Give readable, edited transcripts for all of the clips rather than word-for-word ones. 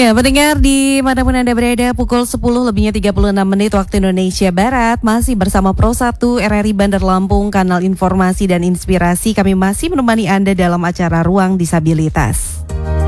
Ya, pendengar di manapun Anda berada, pukul 10 lebihnya 36 menit waktu Indonesia Barat, masih bersama Pro 1 RRI Bandar Lampung, kanal informasi dan inspirasi. Kami masih menemani Anda dalam acara Ruang Disabilitas.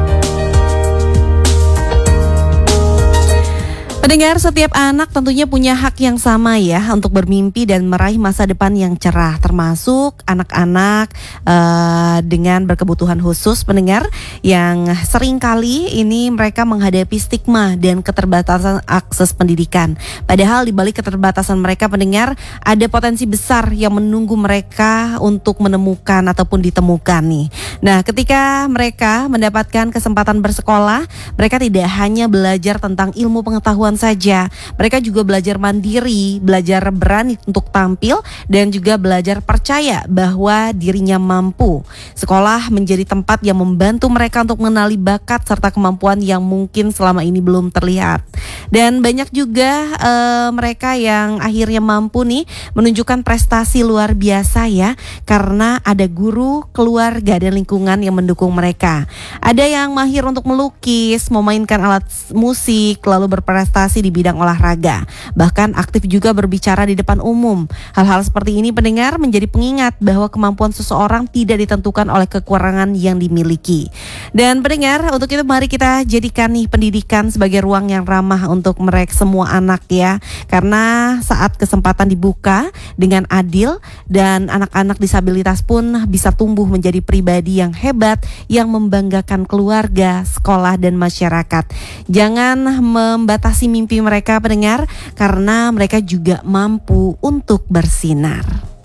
Pendengar, setiap anak tentunya punya hak yang sama ya untuk bermimpi dan meraih masa depan yang cerah, termasuk anak-anak dengan berkebutuhan khusus, pendengar, yang sering kali ini mereka menghadapi stigma dan keterbatasan akses pendidikan. Padahal di balik keterbatasan mereka, pendengar, ada potensi besar yang menunggu mereka untuk menemukan ataupun ditemukan nih. Nah, ketika mereka mendapatkan kesempatan bersekolah, mereka tidak hanya belajar tentang ilmu pengetahuan saja, mereka juga belajar mandiri, belajar berani untuk tampil, dan juga belajar percaya bahwa dirinya mampu. Sekolah menjadi tempat yang membantu mereka untuk mengenali bakat serta kemampuan yang mungkin selama ini belum terlihat. Dan banyak juga mereka yang akhirnya mampu nih menunjukkan prestasi luar biasa ya, karena ada guru, keluarga, dan lingkungan yang mendukung mereka. Ada yang mahir untuk melukis, memainkan alat musik, lalu berprestasi di bidang olahraga, bahkan aktif juga berbicara di depan umum. Hal-hal seperti ini, pendengar, menjadi pengingat bahwa kemampuan seseorang tidak ditentukan oleh kekurangan yang dimiliki. Dan pendengar, untuk itu mari kita jadikan nih pendidikan sebagai ruang yang ramah untuk mereka semua anak ya, karena saat kesempatan dibuka dengan adil, dan anak-anak disabilitas pun bisa tumbuh menjadi pribadi yang hebat yang membanggakan keluarga, sekolah, dan masyarakat. Jangan membatasi mimpi mereka, pendengar, karena mereka juga mampu untuk bersinar.